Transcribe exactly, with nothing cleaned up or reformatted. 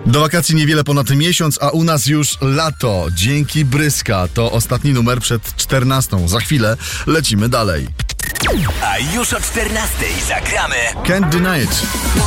Do wakacji niewiele ponad miesiąc, a u nas już lato. Dzięki Bryska. To ostatni numer przed czternastą. Za chwilę lecimy dalej. A już o czternastej zagramy Can't Deny It.